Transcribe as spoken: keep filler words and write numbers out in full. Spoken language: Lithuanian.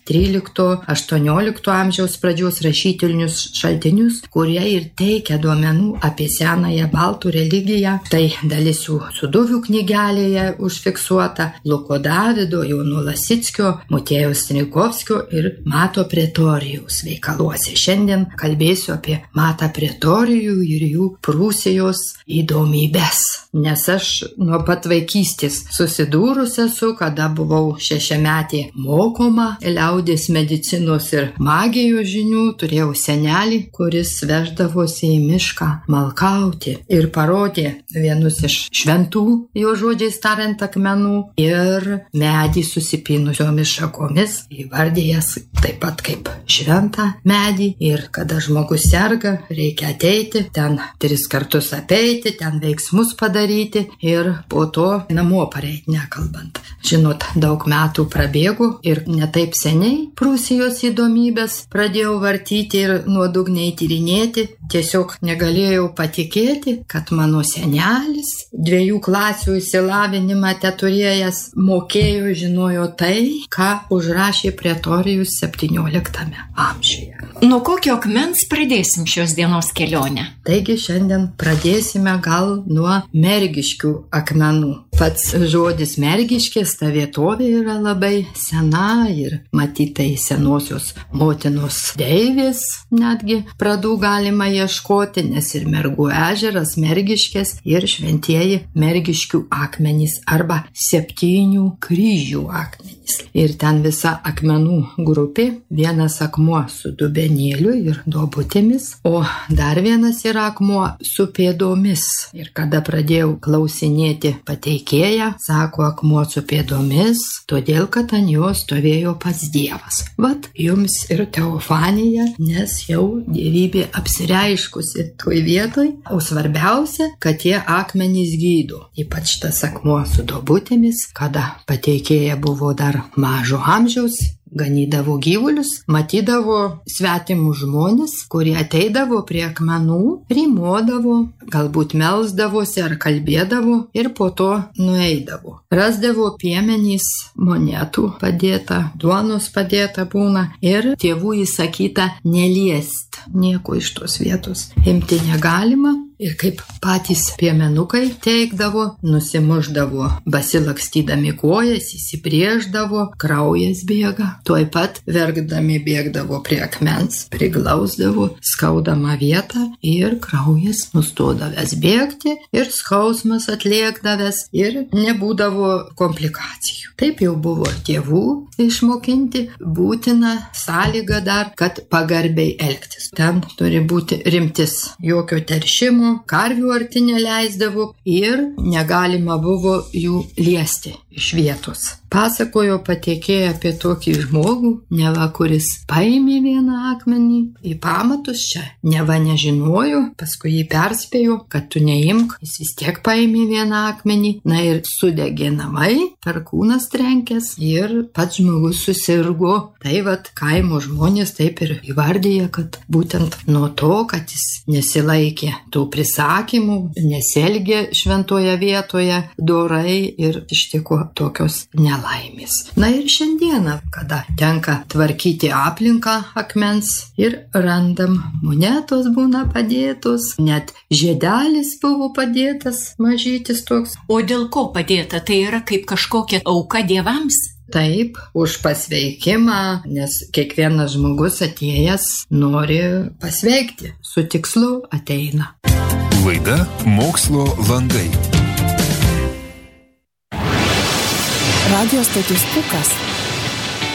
trylikto aštuoniolikto amžiaus pradžios rašytinius šaltinius, kurie ir teikia duomenų apie senąją baltų religiją. Tai dalis jų Suduvių knygelėje užfiksuota, Luko Davido, Jono Lasickio, Motiejaus Strijkovskio ir Mato Pretorijaus veikaluose. Šiandien kalbėsiu apie Matą Pretorijų ir jų Prūsijos įdomybės. Nes aš nuo pat vaikystės susidūrus esu, kada buvau šešiametė mokoma liaudės medicinos ir magijos žinių, turėjau senelį, kuris veždavosi į mišką malkauti ir parodė vienus iš šventų, jo žodžiais tariant, akmenų ir medį susipynusiomis šakomis, įvardėjęs taip pat kaip šventą medį, ir kada žmogus serga, reikia ateiti, ten tris kartus apeiti, ten veiksmus padaryti ir po to namo pareiti, nekalbant. Žinot, daug metų prabėgo ir netaip seniai Prūsijos įdomybės pradėjau vartyti ir nuodugniai tyrinėti. Tiesiog negalėjau patikėti, kad mano senelis, dviejų klasių išsilavinimą teturėjęs, mokėjo, žinojo tai, ką užrašė Pretorijus septynioliktame amžiuje. Nuo kokio akmens pradėsim šios dienos kelionę? Taigi šiandien pradėsime gal nuo Mergiškių akmenų. Pats žodis Mergiškės, ta vietovė yra labai sena ir matytai senosios motinos deivės netgi pradų galima ieškoti, nes ir Mergų ežeras, Mergiškės ir šventieji Mergiškių akmenys arba septynių kryžių akmenys. Ir ten visa akmenų grupė, vienas akmuo su dubenėliu ir duobutėmis, o dar vienas yra akmuo su pėdomis. Ir kada pradėjau klausinėti pateikėją, sako akmuo su pėdomis, todėl kad ant jo stovėjo pats Dievas. Vat jums ir teofanija, nes jau dievybė apsireiškusi toj vietoj, o svarbiausia, kad tie akmenys gydo. Ypač tas akmuo su duobutėmis, kada pateikėja buvo dar mažo amžiaus, ganydavo gyvulius, matydavo svetimus žmonės, kurie ateidavo prie akmenų, rymodavo, galbūt melsdavosi ar kalbėdavo ir po to nueidavo. Rasdavo piemenys, monetų padėta, duonos padėta būna ir tėvų įsakyta neliest, nieko iš tos vietos imti negalima. Ir kaip patys piemenukai teikdavo, nusimuždavo basilakstydami kojas, įsibrėždavo, kraujas bėga. Tuoj pat verkdami bėgdavo prie akmens, priglausdavo skaudamą vietą ir kraujas nustodavęs bėgti ir skausmas atliekdavęs ir nebūdavo komplikacijų. Taip jau buvo tėvų išmokinti, būtina sąlyga dar, kad pagarbiai elgtis. Ten turi būti rimtis, jokio teršimo, karvių arti neleisdavo ir negalima buvo jų liesti iš vietos. Pasakojo pateikėja apie tokį žmogų, neva kuris paėmė vieną akmenį į pamatus, čia neva nežinojo, paskui jį perspėjo, kad tu neimk, jis vis tiek paėmė vieną akmenį, na ir sudegė namai, perkūnas trenkęs ir pats žmogus susirgo. Tai vat kaimo žmonės taip ir įvardyja, kad būtent nuo to, kad jis nesilaikė tų prisakymų, nesielgė šventoje vietoje dorai ir ištiko tokios nelaimės. Na ir šiandieną, kada tenka tvarkyti aplinką akmens ir randam monetos būna padėtos, net žiedelis buvo padėtas, mažytis toks. O dėl ko padėta? Tai yra kaip kažkokia auka dievams? Taip, už pasveikimą, nes kiekvienas žmogus atėjęs nori pasveikti, su tikslu ateina. Laida Mokslo langai. Radio stotis Pūkas